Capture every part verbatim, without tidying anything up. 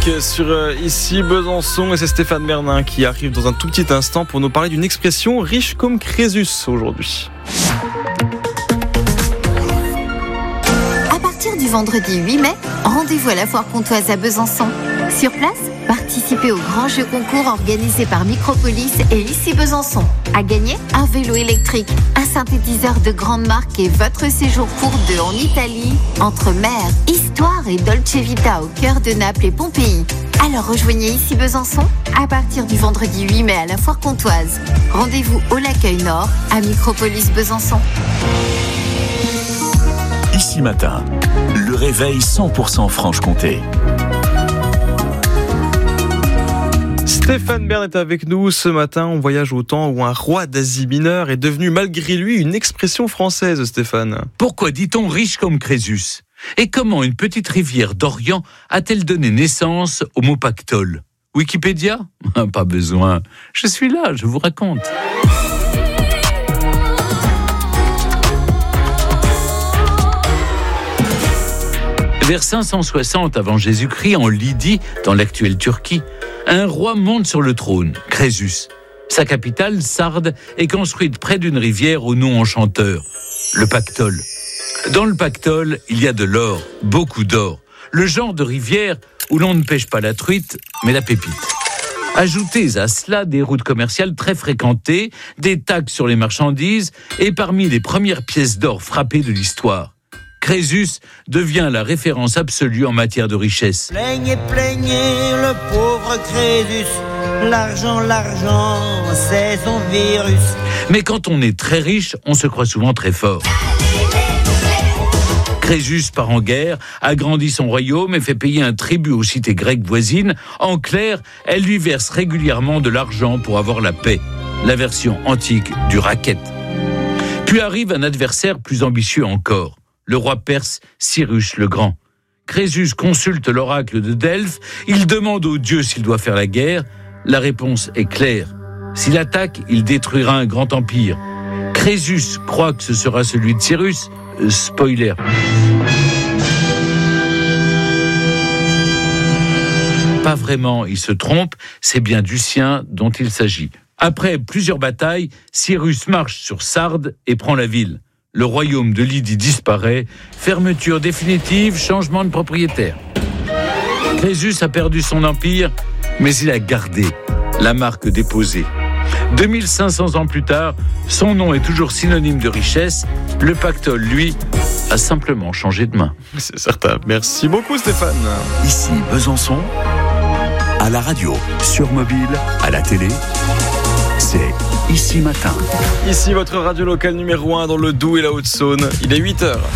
musique sur euh, ici Besançon et c'est Stéphane Bernin qui arrive dans un tout petit instant pour nous parler d'une expression riche comme Crésus aujourd'hui. À partir du vendredi huit mai, rendez-vous à la foire comtoise à Besançon. Sur place, participez au grand jeu concours organisé par Micropolis et ici Besançon. À gagner, un vélo électrique, un synthétiseur de grande marque et votre séjour pour deux en Italie, entre mer, histoire et Dolce Vita au cœur de Naples et Pompéi. Alors rejoignez ici Besançon à partir du vendredi huit mai à la foire comtoise. Rendez-vous au L'Accueil Nord à Micropolis Besançon. Ici Matin, le réveil cent pour cent Franche-Comté. Stéphane Bern est avec nous ce matin. On voyage au temps où un roi d'Asie mineure est devenu malgré lui une expression française, Stéphane. Pourquoi dit-on riche comme Crésus ? Et comment une petite rivière d'Orient a-t-elle donné naissance au mot pactole ? Wikipédia ? Pas besoin. Je suis là, je vous raconte. Vers cinq cent soixante avant Jésus-Christ, en Lydie, dans l'actuelle Turquie, un roi monte sur le trône, Crésus. Sa capitale, Sardes, est construite près d'une rivière au nom enchanteur, le Pactole. Dans le Pactole, il y a de l'or, beaucoup d'or. Le genre de rivière où l'on ne pêche pas la truite, mais la pépite. Ajoutez à cela des routes commerciales très fréquentées, des taxes sur les marchandises et parmi les premières pièces d'or frappées de l'histoire. Crésus devient la référence absolue en matière de richesse. Plaignez, plaignez le pauvre Crésus, l'argent, l'argent, c'est son virus. Mais quand on est très riche, on se croit souvent très fort. Crésus part en guerre, agrandit son royaume et fait payer un tribut aux cités grecques voisines. En clair, elle lui verse régulièrement de l'argent pour avoir la paix. La version antique du racket. Puis arrive un adversaire plus ambitieux encore. Le roi perse Cyrus le Grand. Crésus consulte l'oracle de Delphes, il demande aux dieux s'il doit faire la guerre. La réponse est claire. S'il attaque, il détruira un grand empire. Crésus croit que ce sera celui de Cyrus. Euh, spoiler. Pas vraiment, il se trompe, c'est bien du sien dont il s'agit. Après plusieurs batailles, Cyrus marche sur Sardes et prend la ville. Le royaume de Lydie disparaît, fermeture définitive, changement de propriétaire. Crésus a perdu son empire, mais il a gardé la marque déposée. deux mille cinq cents ans plus tard, son nom est toujours synonyme de richesse. Le pactole, lui, a simplement changé de main. C'est certain. Merci beaucoup, Stéphane. Ici Besançon, à la radio, sur mobile, à la télé, c'est Ici Matin. Ici votre radio locale numéro un dans le Doubs et la Haute-Saône. Il est huit heures.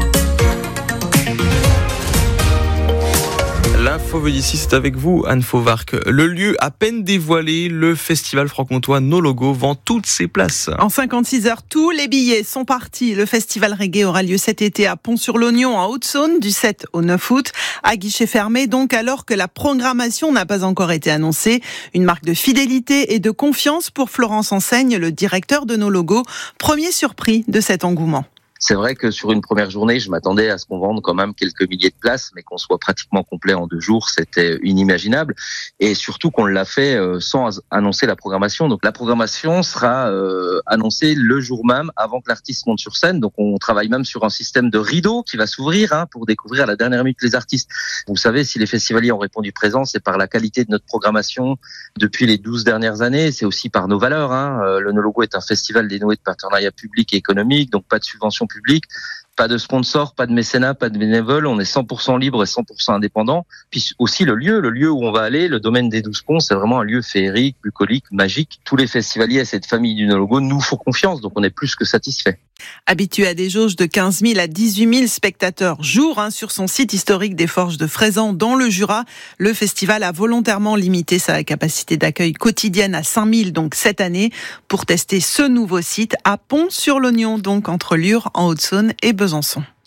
L'info d'ici, c'est avec vous, Anne Fauvarc. Le lieu à peine dévoilé, le festival franc-comtois No Logo vend toutes ses places. En cinquante-six heures, tous les billets sont partis. Le festival reggae aura lieu cet été à Pont-sur-l'Oignon, en Haute-Saône, du sept au neuf août, à guichet fermé, donc alors que la programmation n'a pas encore été annoncée. Une marque de fidélité et de confiance pour Florence Enseigne, le directeur de No Logo, premier surpris de cet engouement. C'est vrai que sur une première journée, je m'attendais à ce qu'on vende quand même quelques milliers de places, mais qu'on soit pratiquement complet en deux jours, c'était inimaginable. Et surtout qu'on l'a fait sans annoncer la programmation. Donc la programmation sera euh, annoncée le jour même, avant que l'artiste monte sur scène. Donc on travaille même sur un système de rideau qui va s'ouvrir hein, pour découvrir à la dernière minute les artistes. Vous savez, si les festivaliers ont répondu présent, c'est par la qualité de notre programmation depuis les douze dernières années. C'est aussi par nos valeurs. Hein. Le No Logo est un festival dénoué de partenariats publics et économiques, donc pas de subventions public, pas de sponsor, pas de mécénat, pas de bénévoles, on est cent pour cent libre et cent pour cent indépendant. Puis aussi le lieu, le lieu où on va aller, le domaine des douze ponts, c'est vraiment un lieu féerique, bucolique, magique. Tous les festivaliers à cette famille du No Logo nous font confiance, donc on est plus que satisfait. Habitué à des jauges de quinze mille à dix-huit mille spectateurs jour hein, sur son site historique des Forges de Fraisans dans le Jura, le festival a volontairement limité sa capacité d'accueil quotidienne à cinq mille donc cette année pour tester ce nouveau site à Pont-sur-l'Oignon, donc entre Lure en Haute-Saône et Besançon.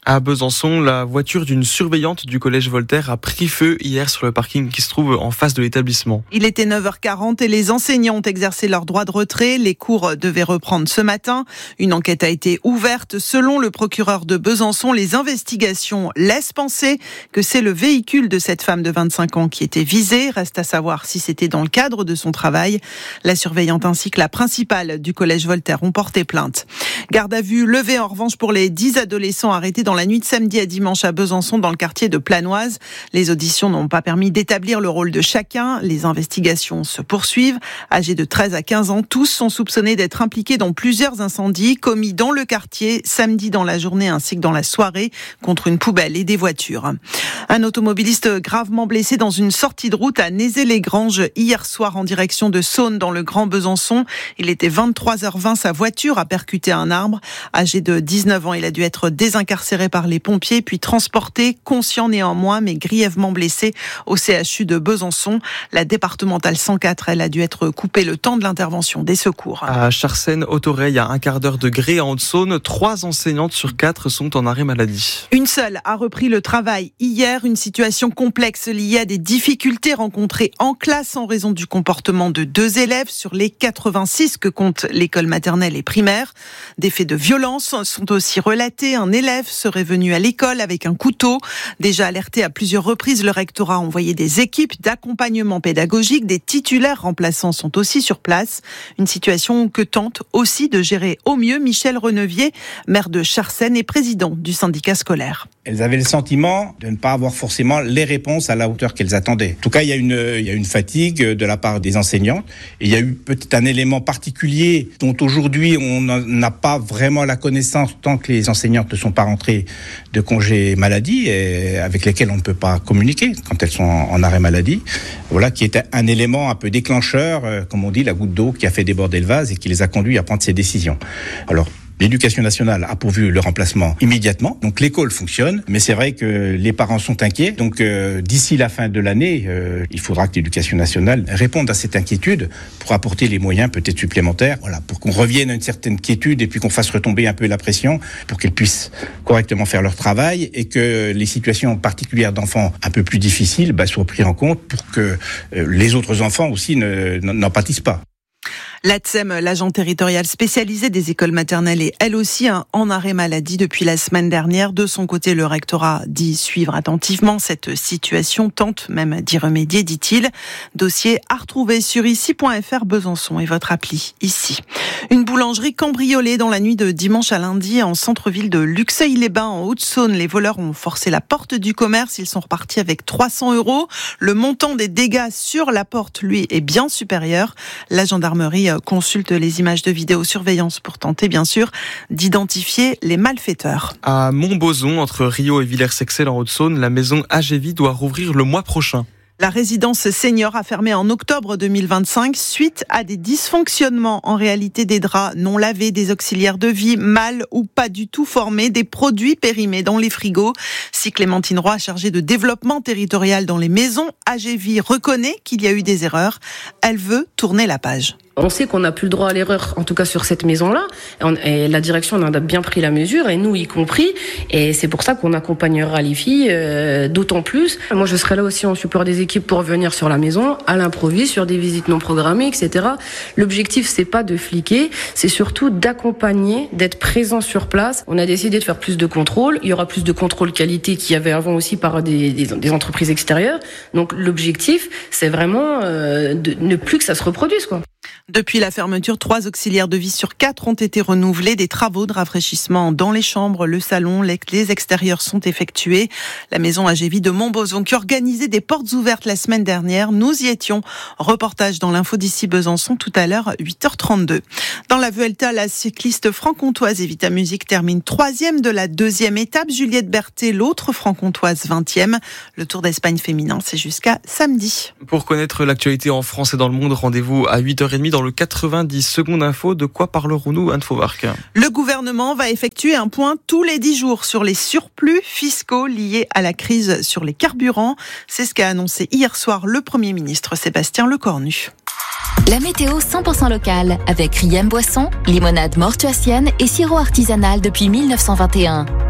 À Besançon, la voiture d'une surveillante du collège Voltaire a pris feu hier sur le parking qui se trouve en face de l'établissement. Il était neuf heures quarante et les enseignants ont exercé leur droit de retrait. Les cours devaient reprendre ce matin. Une enquête a été ouverte. Selon le procureur de Besançon, les investigations laissent penser que c'est le véhicule de cette femme de vingt-cinq ans qui était visé. Reste à savoir si c'était dans le cadre de son travail. La surveillante ainsi que la principale du collège Voltaire ont porté plainte. Garde à vue levée en revanche pour les dix adolescents arrêtés dans la nuit de samedi à dimanche à Besançon dans le quartier de Planoise. Les auditions n'ont pas permis d'établir le rôle de chacun. Les investigations se poursuivent. Âgés de treize à quinze ans, tous sont soupçonnés d'être impliqués dans plusieurs incendies commis dans le quartier samedi dans la journée ainsi que dans la soirée contre une poubelle et des voitures. Un automobiliste gravement blessé dans une sortie de route à Nézé-les-Granges hier soir en direction de Saône dans le Grand Besançon. Il était vingt-trois heures vingt, sa voiture a percuté un arbre. Âgé de dix-neuf ans, il a dû être désincarcéré par les pompiers puis transporté, conscient néanmoins mais grièvement blessé au C H U de Besançon. La départementale cent quatre, elle a dû être coupée le temps de l'intervention des secours. À Charcennes-Haute-Oreille, à un quart d'heure de Gré en Haute-Saône, trois enseignantes sur quatre sont en arrêt maladie. Une seule a repris le travail hier, une situation complexe liée à des difficultés rencontrées en classe en raison du comportement de deux élèves sur les quatre-vingt-six que compte l'école maternelle et primaire. Des faits de violence sont aussi relatés. Un élève serait venu à l'école avec un couteau. Déjà alerté à plusieurs reprises, le rectorat a envoyé des équipes d'accompagnement pédagogique. Des titulaires remplaçants sont aussi sur place. Une situation que tente aussi de gérer au mieux Michel Renevier, maire de Charcennes et président du syndicat scolaire. Elles avaient le sentiment de ne pas avoir forcément les réponses à la hauteur qu'elles attendaient. En tout cas, il y a une, il y a une fatigue de la part des enseignantes. Et il y a eu peut-être un élément particulier dont aujourd'hui on n'a pas vraiment la connaissance tant que les enseignantes ne sont pas rentrées de congé maladie et avec lesquelles on ne peut pas communiquer quand elles sont en arrêt maladie. Voilà, qui était un élément un peu déclencheur, comme on dit, la goutte d'eau qui a fait déborder le vase et qui les a conduits à prendre ces décisions. Alors, l'Éducation nationale a pourvu le remplacement immédiatement. Donc l'école fonctionne, mais c'est vrai que les parents sont inquiets. Donc euh, d'ici la fin de l'année, euh, il faudra que l'Éducation nationale réponde à cette inquiétude pour apporter les moyens peut-être supplémentaires, voilà, pour qu'on revienne à une certaine quiétude et puis qu'on fasse retomber un peu la pression pour qu'elles puissent correctement faire leur travail et que les situations particulières d'enfants un peu plus difficiles bah, soient prises en compte pour que euh, les autres enfants aussi ne, n'en pâtissent pas. L'A T S E M, l'agent territorial spécialisé des écoles maternelles, est elle aussi en arrêt maladie depuis la semaine dernière. De son côté, le rectorat dit suivre attentivement cette situation, tente même d'y remédier, dit-il. Dossier à retrouver sur ici point f r Besançon et votre appli ici. Une boulangerie cambriolée dans la nuit de dimanche à lundi en centre-ville de Luxeuil-les-Bains en Haute-Saône. Les voleurs ont forcé la porte du commerce. Ils sont repartis avec trois cents euros. Le montant des dégâts sur la porte, lui, est bien supérieur. La gendarmerie consulte les images de vidéosurveillance pour tenter, bien sûr, d'identifier les malfaiteurs. À Montbozon, entre Rio et Villers-Sexel en Haute-Saône, la maison A G V doit rouvrir le mois prochain. La résidence senior a fermé en octobre deux mille vingt-cinq suite à des dysfonctionnements. En réalité, des draps non lavés, des auxiliaires de vie mal ou pas du tout formés, des produits périmés dans les frigos. Si Clémentine Roy, chargée de développement territorial dans les maisons, A G V reconnaît qu'il y a eu des erreurs. Elle veut tourner la page. On sait qu'on n'a plus le droit à l'erreur, en tout cas sur cette maison-là. Et la direction en a bien pris la mesure, et nous y compris. Et c'est pour ça qu'on accompagnera les filles, euh, d'autant plus. Moi, je serai là aussi en support des équipes pour venir sur la maison, à l'improviste, sur des visites non programmées, et cetera. L'objectif, c'est pas de fliquer, c'est surtout d'accompagner, d'être présent sur place. On a décidé de faire plus de contrôles. Il y aura plus de contrôle qualité qu'il y avait avant aussi par des, des, des entreprises extérieures. Donc, l'objectif, c'est vraiment euh, de ne plus que ça se reproduise, quoi. Depuis la fermeture, trois auxiliaires de vie sur quatre ont été renouvelés. Des travaux de rafraîchissement dans les chambres, le salon, les extérieurs sont effectués. La maison A G V de Montbozon qui organisait des portes ouvertes la semaine dernière. Nous y étions. Reportage dans l'info d'ici Besançon tout à l'heure, huit heures trente-deux. Dans la Vuelta, la cycliste franc-comtoise Evita Music termine troisième de la deuxième étape. Juliette Berthet, l'autre franc-comtoise, vingtième. Le Tour d'Espagne féminin, c'est jusqu'à samedi. Pour connaître l'actualité en France et dans le monde, rendez-vous à huit heures trente dans le quatre-vingt-dix secondes info. De quoi parlerons-nous, Anne Fauvarc ? Le gouvernement va effectuer un point tous les dix jours sur les surplus fiscaux liés à la crise sur les carburants. C'est ce qu'a annoncé hier soir le Premier ministre Sébastien Lecornu. La météo cent pour cent locale avec Riem Boisson, limonade mortuacienne et sirop artisanal depuis mille neuf cent vingt et un. C'est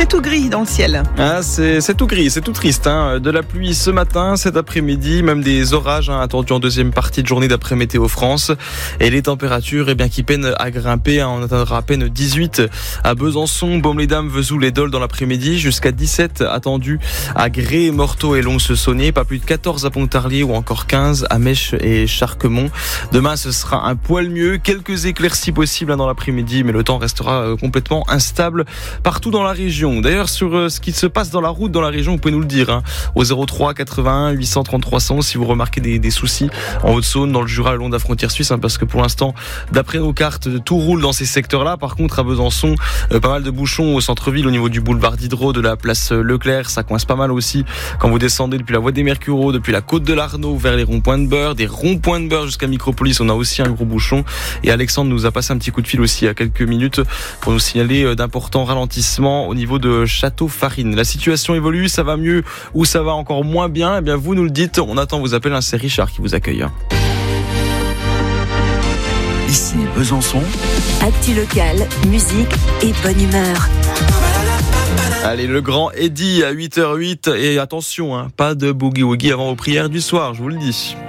tout gris dans le ciel. Ah, c'est, c'est tout gris, c'est tout triste. Hein. De la pluie ce matin, cet après-midi, même des orages hein, attendus en deuxième partie de journée d'après Météo France. Et les températures eh bien, qui peinent à grimper. Hein. On atteindra à peine dix-huit à Besançon, Baume-les-Dames, Vesoul et Dole dans l'après-midi. Jusqu'à dix-sept attendus à Gré, Morteau et Lons-le-Saunier. Pas plus de quatorze à Pontarlier ou encore quinze à Mèche et Charquemont. Demain, ce sera un poil mieux. Quelques éclaircies possibles hein, dans l'après-midi, mais le temps restera euh, complètement instable partout dans la région. D'ailleurs, sur euh, ce qui se passe dans la route dans la région, vous pouvez nous le dire hein, au zéro trois quatre-vingt-un huit cent trente trois cents si vous remarquez des, des soucis en Haute-Saône, dans le Jura, le long de la frontière suisse, hein, parce que pour l'instant, d'après nos cartes, tout roule dans ces secteurs-là. Par contre, à Besançon, euh, pas mal de bouchons au centre-ville, au niveau du boulevard Diderot, de la place Leclerc, ça coince pas mal aussi quand vous descendez depuis la voie des Mercureaux, depuis la côte de l'Arnaud vers les ronds-points de Beurre, des ronds-points de Beurre jusqu'à Micropolis, on a aussi un gros bouchon. Et Alexandre nous a passé un petit coup de fil aussi il y a quelques minutes pour nous signaler d'importants ralentissements au niveau de Château-Farine. La situation évolue, ça va mieux ou ça va encore moins bien? Eh bien, vous nous le dites, on attend vos appels. C'est Richard qui vous accueille. Ici Besançon. Actu locale, musique et bonne humeur. Allez, le grand Eddy à huit heures huit. Et attention, hein, pas de boogie-woogie avant vos prières du soir, je vous le dis.